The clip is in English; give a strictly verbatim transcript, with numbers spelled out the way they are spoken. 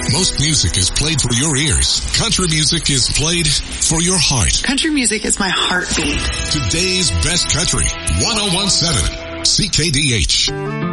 Most music is played for your ears. Country music is played for your heart. Country music is my heartbeat. Today's best country, one oh one point seven C K D H.